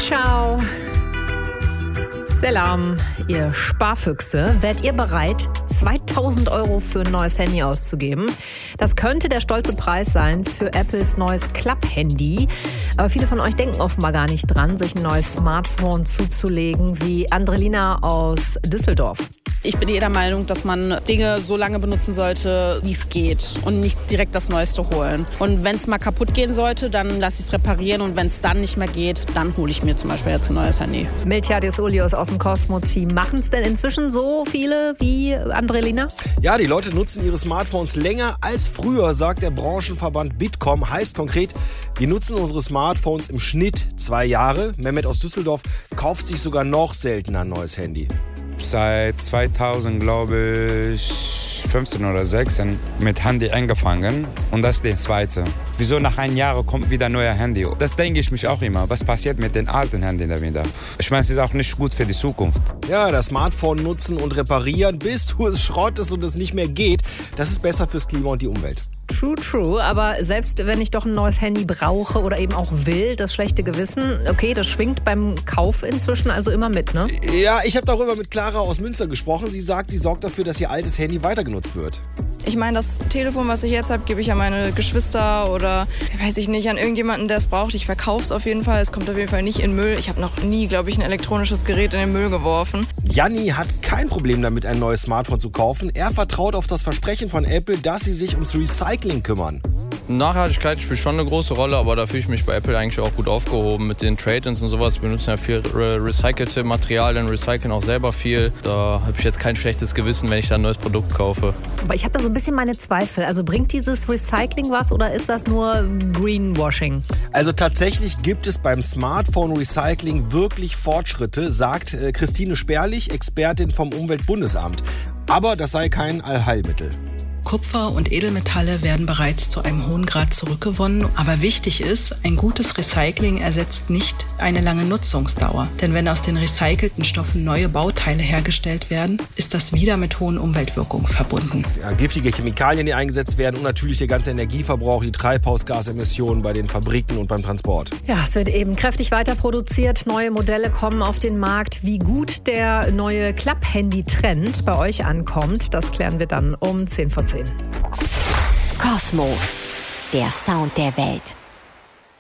Ciao. Selam, ihr Sparfüchse. Wärt ihr bereit, 2.000 € für ein neues Handy auszugeben? Das könnte der stolze Preis sein für Apples neues Klapp-Handy. Aber viele von euch denken offenbar gar nicht dran, sich ein neues Smartphone zuzulegen, wie Andrelina aus Düsseldorf. Ich bin jeder Meinung, dass man Dinge so lange benutzen sollte, wie es geht und nicht direkt das Neueste holen. Und wenn es mal kaputt gehen sollte, dann lasse ich es reparieren und wenn es dann nicht mehr geht, dann hole ich mir zum Beispiel jetzt ein neues Handy. Miltiades Ulius aus dem Cosmo-Team. Machen es denn inzwischen so viele wie Andrelina? Ja, die Leute nutzen ihre Smartphones länger als früher, sagt der Branchenverband Bitkom. Heißt konkret, wir nutzen unsere Smartphones im Schnitt 2 Jahre. Mehmet aus Düsseldorf kauft sich sogar noch seltener ein neues Handy. Seit 2000, glaube ich, 15 oder 16 mit Handy angefangen und das ist das zweite. Wieso nach 1 Jahr kommt wieder ein neues Handy? Das denke ich mich auch immer. Was passiert mit den alten Handys da wieder? Ich meine, es ist auch nicht gut für die Zukunft. Ja, das Smartphone nutzen und reparieren, bis du es schrottest und es nicht mehr geht, das ist besser fürs Klima und die Umwelt. True. Aber selbst wenn ich doch ein neues Handy brauche oder eben auch will, das schlechte Gewissen, okay, das schwingt beim Kauf inzwischen also immer mit, ne? Ja, ich habe darüber mit Clara aus Münster gesprochen. Sie sagt, sie sorgt dafür, dass ihr altes Handy weiter genutzt wird. Ich meine, das Telefon, was ich jetzt habe, gebe ich an meine Geschwister oder, weiß ich nicht, an irgendjemanden, der es braucht. Ich verkaufe es auf jeden Fall. Es kommt auf jeden Fall nicht in Müll. Ich habe noch nie, glaube ich, ein elektronisches Gerät in den Müll geworfen. Janni hat kein Problem damit, ein neues Smartphone zu kaufen. Er vertraut auf das Versprechen von Apple, dass sie sich ums Recycling kümmern. Nachhaltigkeit spielt schon eine große Rolle, aber da fühle ich mich bei Apple eigentlich auch gut aufgehoben. Mit den Trade-ins und sowas, wir benutzen ja viel recycelte Materialien, recyceln auch selber viel. Da habe ich jetzt kein schlechtes Gewissen, wenn ich da ein neues Produkt kaufe. Aber ich habe da so ein bisschen meine Zweifel. Also bringt dieses Recycling was oder ist das nur Greenwashing? Also tatsächlich gibt es beim Smartphone-Recycling wirklich Fortschritte, sagt Christine Sperlich, Expertin vom Umweltbundesamt. Aber das sei kein Allheilmittel. Kupfer und Edelmetalle werden bereits zu einem hohen Grad zurückgewonnen. Aber wichtig ist, ein gutes Recycling ersetzt nicht eine lange Nutzungsdauer. Denn wenn aus den recycelten Stoffen neue Bauteile hergestellt werden, ist das wieder mit hohen Umweltwirkungen verbunden. Ja, giftige Chemikalien, die eingesetzt werden und natürlich der ganze Energieverbrauch, die Treibhausgasemissionen bei den Fabriken und beim Transport. Ja, es wird eben kräftig weiter produziert. Neue Modelle kommen auf den Markt. Wie gut der neue Klapp-Handy-Trend bei euch ankommt, das klären wir dann um 10 vor 10. Cosmo, der Sound der Welt.